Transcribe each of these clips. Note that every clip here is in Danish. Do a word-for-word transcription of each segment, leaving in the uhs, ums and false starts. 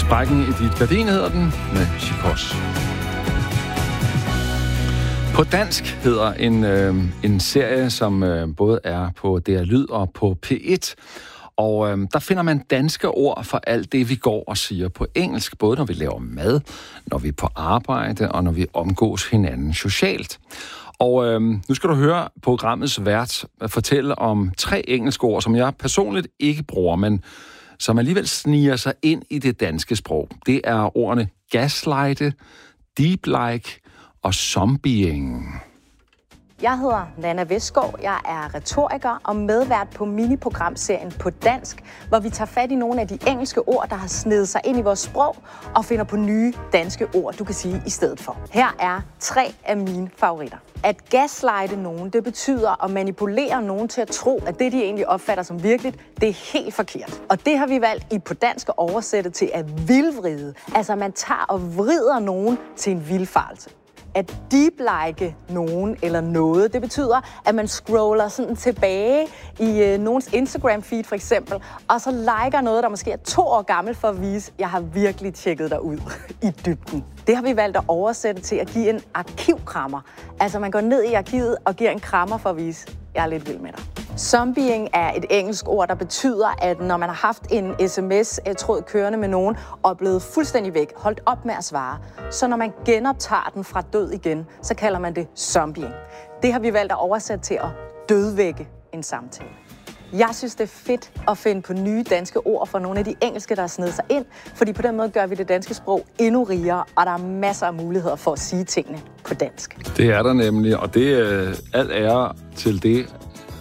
Sprækken i dit gardin hedder den, med Chikos. På dansk hedder en, øh, en serie, som øh, både er på D R Lyd og på P et. Og øh, der finder man danske ord for alt det, vi går og siger på engelsk, både når vi laver mad, når vi er på arbejde og når vi omgås hinanden socialt. Og øh, nu skal du høre programmets vært fortælle om tre engelske ord, som jeg personligt ikke bruger, men som alligevel sniger sig ind i det danske sprog. Det er ordene gaslighte, deep like og zombieing. Jeg hedder Nanna Vestgaard, jeg er retoriker og medvært på miniprogramserien På Dansk, hvor vi tager fat i nogle af de engelske ord, der har snedet sig ind i vores sprog, og finder på nye danske ord, du kan sige i stedet for. Her er tre af mine favoritter. At gaslighte nogen, det betyder at manipulere nogen til at tro, at det, de egentlig opfatter som virkeligt, det er helt forkert. Og det har vi valgt i På Dansk at oversætte til at vildvride. Altså man tager og vrider nogen til en vildfarelse. At deep-like nogen eller noget, det betyder, at man scroller sådan tilbage i øh, nogens Instagram-feed for eksempel, og så liker noget, der måske er to år gammel for at vise, at jeg har virkelig tjekket dig ud i dybden. Det har vi valgt at oversætte til at give en arkivkrammer. Altså man går ned i arkivet og giver en krammer for at vise, at jeg er lidt vild med dig. Zombieing er et engelsk ord, der betyder, at når man har haft en sms-tråd kørende med nogen og er blevet fuldstændig væk, holdt op med at svare, så når man genoptager den fra død igen, så kalder man det zombieing. Det har vi valgt at oversætte til at dødvække en samtale. Jeg synes, det er fedt at finde på nye danske ord for nogle af de engelske, der har snedet sig ind, fordi på den måde gør vi det danske sprog endnu rigere, og der er masser af muligheder for at sige tingene på dansk. Det er der nemlig, og det er alt ære til det.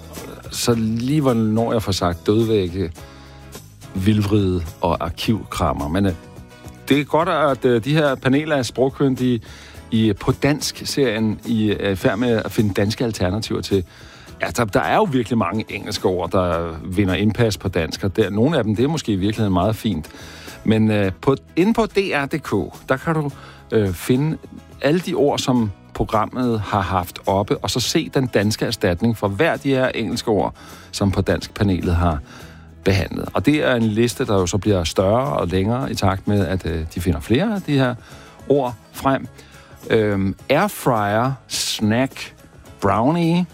Så lige hvornår jeg får sagt dødvægge, vildvride og arkivkrammer. Men uh, det er godt, at uh, de her paneler af sprogkyndige i På Dansk-serien i er i færd med at finde danske alternativer til. Ja, der, der er jo virkelig mange engelske ord, der vinder indpas på dansk, og der, nogle af dem, det er måske i virkeligheden meget fint. Men uh, på, inde på D R punktum d k, der kan du uh, finde alle de ord, som programmet har haft oppe, og så se den danske erstatning for hver de her engelske ord, som På Dansk-panelet har behandlet. Og det er en liste, der jo så bliver større og længere i takt med, at øh, de finder flere af de her ord frem. Øhm, airfryer, snack, brownie.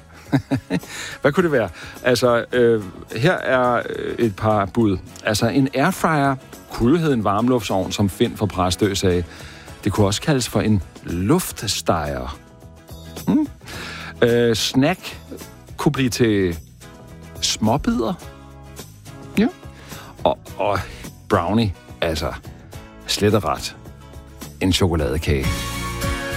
Hvad kunne det være? Altså, øh, her er et par bud. Altså, en airfryer kunne hedde en varmluftsovn, som Finn fra Præstø sagde. Det kunne også kaldes for en luftsteger. Hmm. Øh, snack kunne blive til småbider. Ja. Og, og brownie, altså slet og ret en chokoladekage.